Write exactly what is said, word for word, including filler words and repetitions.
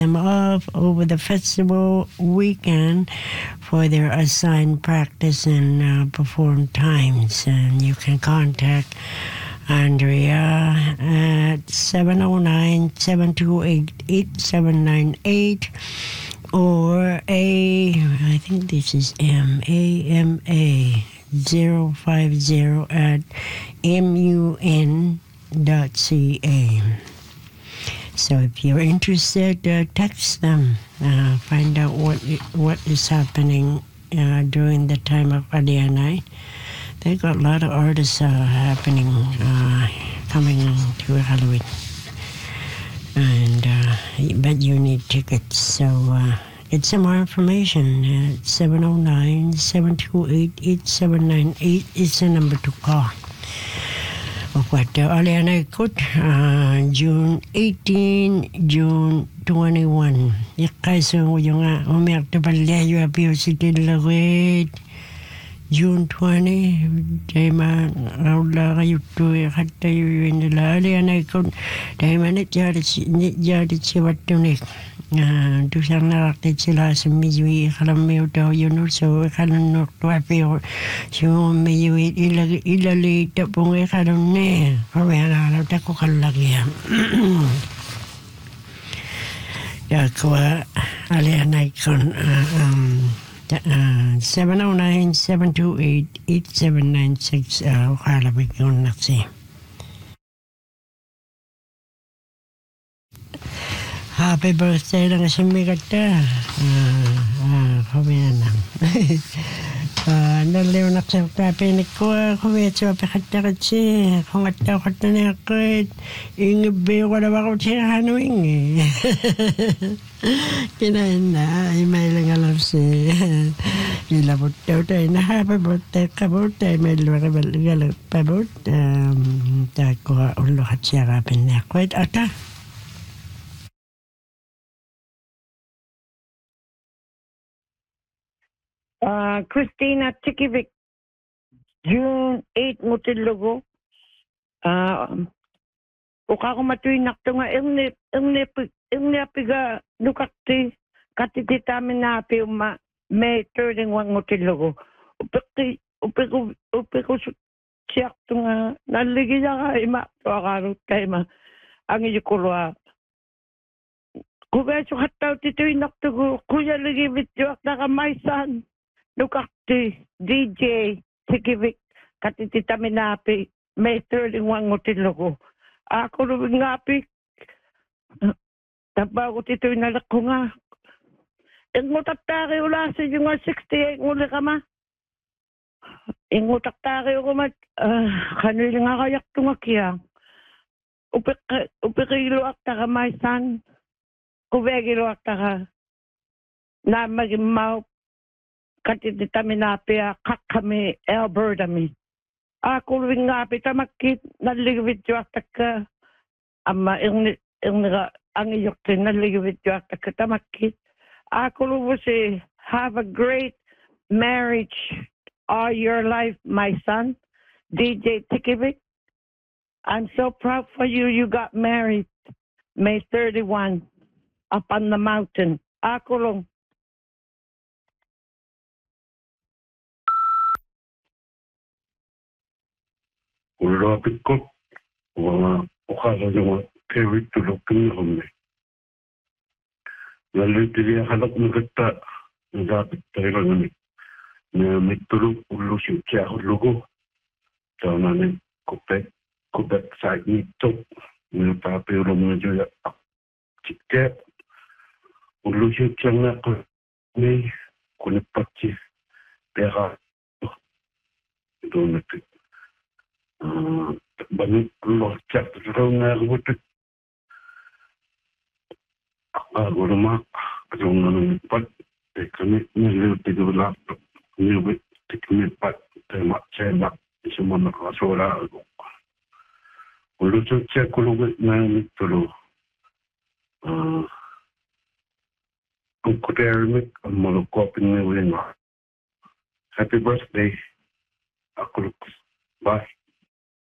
them off over the festival weekend for their assigned practice and uh, perform times. And you can contact Andrea at seven oh nine, seven two eight, eight seven nine eight or A, I think this is M, A M A zero five zero at M U N dot C A. So if you're interested, uh, text them. Uh, find out what what is happening uh, during the time of Adia night. They got a lot of artists uh, happening, uh, coming to Halloween. And uh, but you need tickets. So uh, get some more information at seven oh nine, seven two eight, eight seven nine eight is the number to call. What Aliana ikut uh, June eighteenth, June twenty-one. Ikaso yung nga umiyak na palayo apiyo si Tinlawit. June twentieth, dahil man raula kayo to ikatayo yun nila. Aliana ikut dahil man ityarit si Watunik. Dusang narakit sila sa Midway kalamiw daw yun so ikalunok wapiyo so Midway ilalita pong ikalun ne kaya nalaw tako kalagyan yakwa alianay kon seven oh nine, seven two eight, eight seven nine six kalabig yun naksi. Happy birthday lang sa Migata. Ah, ah, kami na lang. Ah, naliw na sa kapinik ko. Kami at sa pakatakot siya. Kung at takot na niya ko, ingabi ko na ako siya hanuing eh. Kinain na, ay may lang alam siya. Ilabot daw tayo na happy birthday ka birthday. May luwag galap pa birthday. Um, tako ulo at siya kapin niya. Kwait ata. Uh, Christina Tikivik, June eighth, Mutilogo. Uh, Uka ko matuin nakto nga, ilni, ilni, ilni apiga, nukakti, katiti tamin na api uma, may turning wang Mutilogo. Upikti, upiko, upiko siyak to nga, naligi na ka, ima, to akarot ka, ima, ang iyukulwa. Kuga, sukataw tituin nakto ko, kuya ligi bityo, nakamaysan. Nukakti, D J, Tikivik, katitita minapi, may turning wang Mutilogo. Ako nung ngapi, tabaw ko tito'y nalak ko nga. Ang mutaktakay ula sa yung nga sixty-eight nguli ka ma. Ang mutaktakay ko ma, kanil nga kayak to nga kiyang. Upikilo akta ka may san, kubegilo akta ka, na maging mau, katitita minapia kakami Alberta mi. Ako rin nga pita makit naligwit yung atak ka. Ama yung ang iyok din naligwit yung atak ka tamakit. Ako rin si have a great marriage all your life, my son. D J Tikivik. I'm so proud for you. You got married May thirty-first up on the mountain. Ako rin. Ulapit ko, mga ukala yung kewit tulog kami. Laliti niya halak ng gata, nagapit tayo lang na may tulog ulo siya kaya hulugo. So namin kupet, kupet sa ito, nagpapi ulo mga juya akikip. Ulo siya kaya nga ko, may kunipat siya, pera. Ito natin. Banyak keluar cak terus ngarut. Aku rumah jangan empat. Kami ni tiga belas ni tiga empat. Temak cemak semua nak solar. Ulu cak kulu nang itu. Ah, aku terima malu kopi ni boleh. Happy birthday. Aku bye.